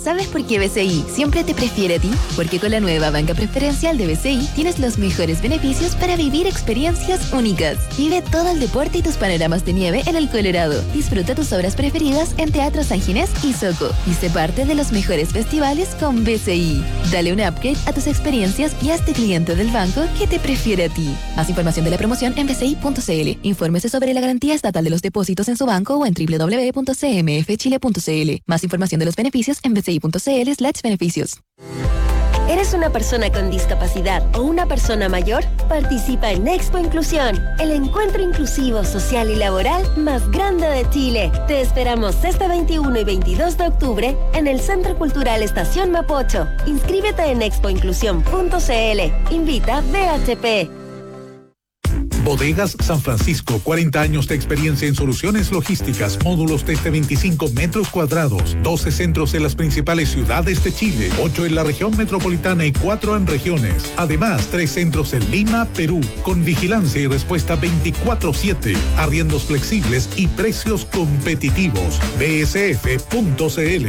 ¿Sabes por qué BCI siempre te prefiere a ti? Porque con la nueva banca preferencial de BCI tienes los mejores beneficios para vivir experiencias únicas. Vive todo el deporte y tus panoramas de nieve en el Colorado. Disfruta tus obras preferidas en Teatro San Ginés y Soco. Y sé parte de los mejores festivales con BCI. Dale un upgrade a tus experiencias y hazte cliente del banco que te prefiere a ti. Más información de la promoción en bci.cl. Infórmese sobre la garantía estatal de los depósitos en su banco o en www.cmfchile.cl. Más información de los beneficios en bci.cl/beneficios. ¿Eres una persona con discapacidad o una persona mayor? Participa en Expo Inclusión, el encuentro inclusivo, social y laboral más grande de Chile. Te esperamos este 21 y 22 de octubre en el Centro Cultural Estación Mapocho. Inscríbete en expoinclusión.cl. Invita BHP. Bodegas San Francisco, 40 años de experiencia en soluciones logísticas, módulos desde 25 metros cuadrados, 12 centros en las principales ciudades de Chile, 8 en la región metropolitana y 4 en regiones. Además, 3 centros en Lima, Perú, con vigilancia y respuesta 24/7, arriendos flexibles y precios competitivos. bsf.cl.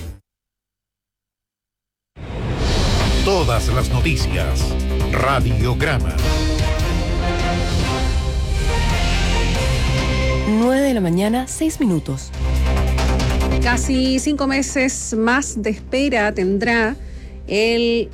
Todas las noticias. Radiograma. 9:06 a.m. Casi 5 meses más de espera tendrá el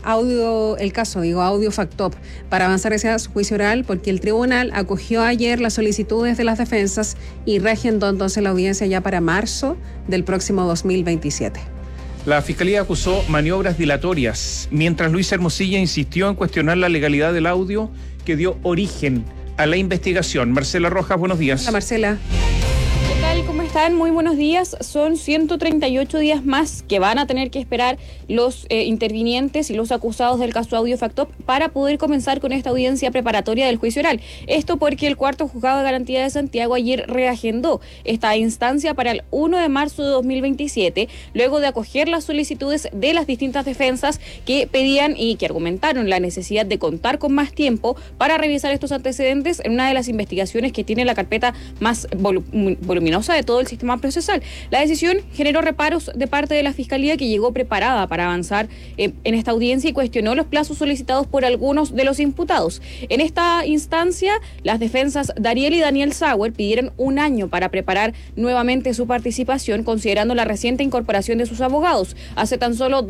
caso Audio Factop para avanzar hacia su juicio oral, porque el tribunal acogió ayer las solicitudes de las defensas y reagendó entonces la audiencia ya para marzo del próximo 2027. La Fiscalía acusó maniobras dilatorias, mientras Luis Hermosilla insistió en cuestionar la legalidad del audio que dio origen a la investigación. Marcela Rojas, buenos días. Hola, Marcela. ¿Qué tal? ¿Cómo están? Muy buenos días. Son 138 días más que van a tener que esperar los intervinientes y los acusados del caso Audio Factop para poder comenzar con esta audiencia preparatoria del juicio oral. Esto porque el cuarto juzgado de garantía de Santiago ayer reagendó esta instancia para el 1 de marzo de 2027, luego de acoger las solicitudes de las distintas defensas que pedían y que argumentaron la necesidad de contar con más tiempo para revisar estos antecedentes en una de las investigaciones que tiene la carpeta más voluminosa de todo el sistema procesal. La decisión generó reparos de parte de la Fiscalía, que llegó preparada para avanzar en esta audiencia y cuestionó los plazos solicitados por algunos de los imputados. En esta instancia, las defensas Dariel y Daniel Sauer pidieron un año para preparar nuevamente su participación, considerando la reciente incorporación de sus abogados. Hace tan solo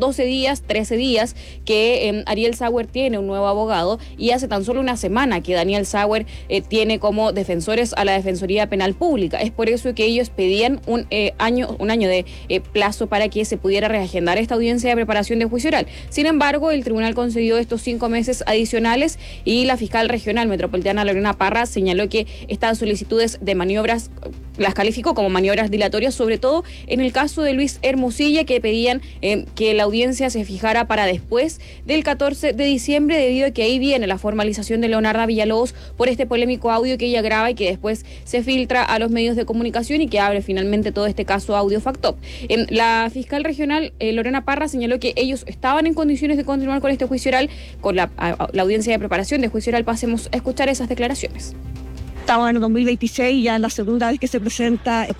13 días que Ariel Sauer tiene un nuevo abogado, y hace tan solo una semana que Daniel Sauer tiene como defensores a la Defensoría Penal Pública. Es por eso que ellos pedían un año de plazo para que se pudiera reagendar esta audiencia de preparación de juicio oral. Sin embargo, el tribunal concedió estos 5 meses adicionales, y la fiscal regional metropolitana Lorena Parra señaló que estas solicitudes de maniobras las calificó como maniobras dilatorias, sobre todo en el caso de Luis Hermosilla, que pedían que la audiencia se fijara para después del 14 de diciembre, debido a que ahí viene la formalización de Leonarda Villalobos por este polémico audio que ella graba y que después se filtra a los medios de comunicación y que abre finalmente todo este caso Audio Factop. La fiscal regional Lorena Parra señaló que ellos estaban en condiciones de continuar con este juicio oral, con la audiencia de preparación de juicio oral. Pasemos a escuchar esas declaraciones. Estamos en el 2026, ya en la segunda vez que se presenta